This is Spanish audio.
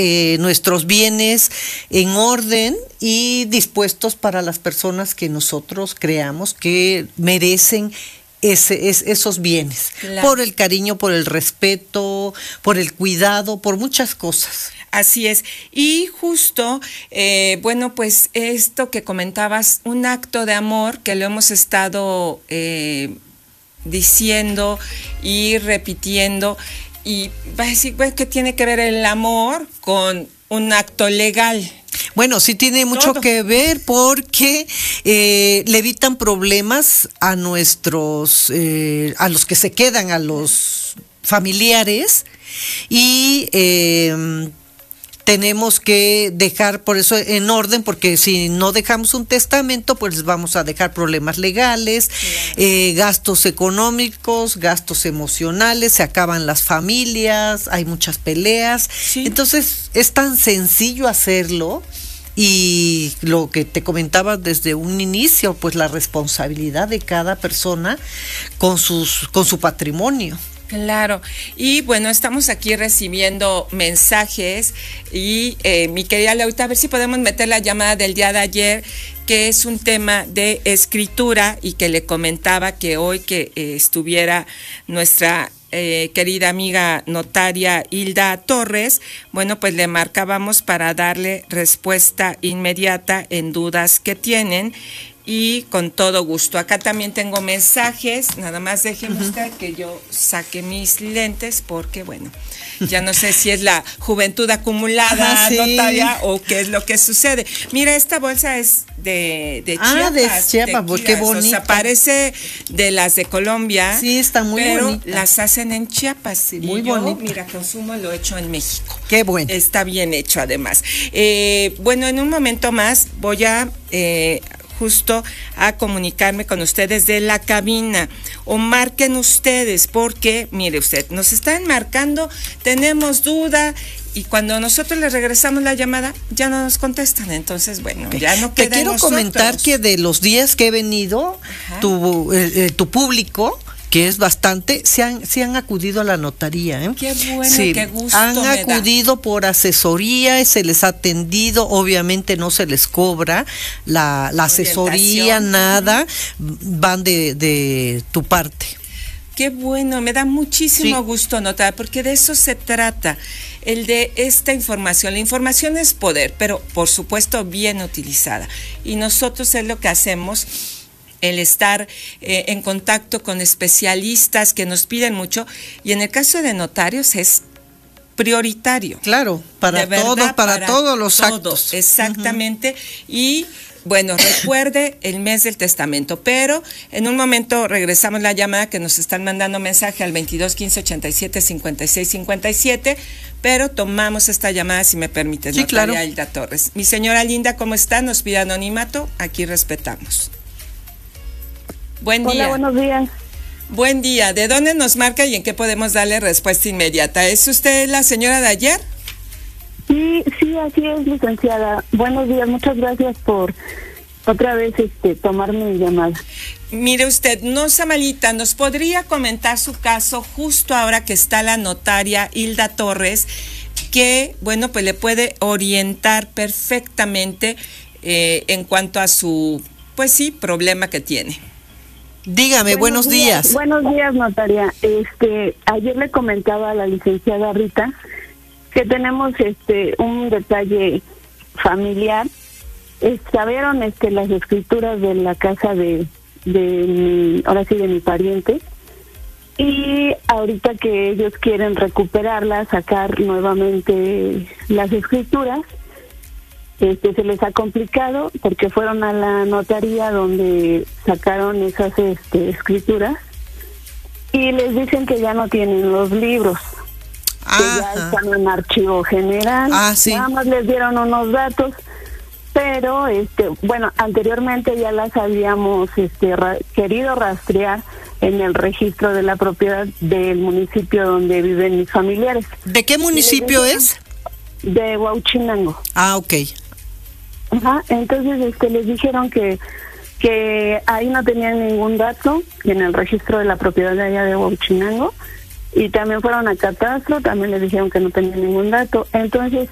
nuestros bienes en orden y dispuestos para las personas que nosotros creamos que merecen esos bienes, claro. Por el cariño, por el respeto, por el cuidado, por muchas cosas. Así es. Y justo, bueno, pues esto que comentabas, un acto de amor que lo hemos estado diciendo y repitiendo, y va a decir, bueno, ¿qué tiene que ver el amor con un acto legal? Bueno, sí tiene mucho que ver porque le evitan problemas a nuestros, a los que se quedan, a los familiares, y tenemos que dejar por eso en orden, porque si no dejamos un testamento, pues vamos a dejar problemas legales, claro. Gastos económicos, gastos emocionales, se acaban las familias, hay muchas peleas, sí. Entonces es tan sencillo hacerlo. Y lo que te comentaba desde un inicio, pues la responsabilidad de cada persona con su patrimonio. Claro, y bueno, estamos aquí recibiendo mensajes y mi querida Laurita, a ver si podemos meter la llamada del día de ayer, que es un tema de escritura, y que le comentaba que hoy que estuviera nuestra querida amiga notaria Hilda Torres, bueno, pues le marcábamos para darle respuesta inmediata en dudas que tienen. Y con todo gusto. Acá también tengo mensajes, nada más déjeme usted que yo saque mis lentes, porque bueno, ya no sé si es la juventud acumulada, sí. Notaria, o qué es lo que sucede. Mira, esta bolsa es de Chiapas. De Chiapas, pues qué bonita. O sea, parece de las de Colombia. Sí, está muy bonita. Pero las hacen en Chiapas. Muy bonita. Mira, consumo lo hecho en México. Qué bueno. Está bien hecho además. Bueno, en un momento más voy a justo a comunicarme con ustedes de la cabina, o marquen ustedes, porque mire usted, nos están marcando, tenemos duda, y cuando nosotros les regresamos la llamada ya no nos contestan. Entonces, bueno, ya no queda. Te quiero comentar que de los días que he venido, tu público, que es bastante, se han acudido a la notaría. Qué bueno, sí, qué gusto han acudido por asesoría, se les ha atendido, obviamente no se les cobra la asesoría, nada, van de tu parte. Qué bueno, me da muchísimo gusto notar, porque de eso se trata, el de esta información. La información es poder, pero por supuesto bien utilizada. Y nosotros es lo que hacemos, el estar en contacto con especialistas que nos piden mucho, y en el caso de notarios es prioritario. Claro, para todos los actos. Exactamente. Y bueno, recuerde el mes del testamento, pero en un momento regresamos la llamada, que nos están mandando mensaje al 22 15 87 56 57, pero tomamos esta llamada, si me permite, sí, notaria claro. Hilda Torres. Mi señora linda, ¿cómo está? Nos pide anonimato, aquí respetamos. Buen día. Hola, buenos días. Buen día. ¿De dónde nos marca y en qué podemos darle respuesta inmediata? ¿Es usted la señora de ayer? Sí, así es, licenciada. Buenos días, muchas gracias por otra vez tomar mi llamada. Mire usted, no sea malita, ¿nos podría comentar su caso justo ahora que está la notaria Hilda Torres, que, bueno, pues le puede orientar perfectamente en cuanto a su, pues sí, problema que tiene? Dígame, buenos días. Buenos días, notaria. Ayer le comentaba a la licenciada Rita que tenemos un detalle familiar. Sabieron las escrituras de la casa de mi pariente, y ahorita que ellos quieren recuperarla, sacar nuevamente las escrituras, se les ha complicado porque fueron a la notaría donde sacaron esas escrituras, y les dicen que ya no tienen los libros, que ya están en archivo general. Sí. Nada más les dieron unos datos, pero bueno, anteriormente ya las habíamos querido rastrear en el registro de la propiedad del municipio donde viven mis familiares. ¿De qué municipio es? De Huauchinango. Ok. Entonces les dijeron que ahí no tenían ningún dato en el registro de la propiedad de allá de Huauchinango, y también fueron a catastro, también les dijeron que no tenían ningún dato. Entonces